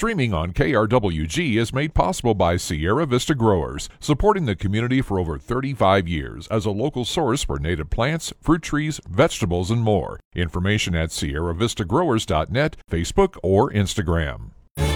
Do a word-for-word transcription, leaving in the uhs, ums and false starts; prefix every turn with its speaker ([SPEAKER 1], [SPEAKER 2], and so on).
[SPEAKER 1] Streaming on K R W G is made possible by Sierra Vista Growers, supporting the community for over thirty-five years as a local source for native plants, fruit trees, vegetables, and more. Information at sierra vista growers dot net, Facebook, or Instagram.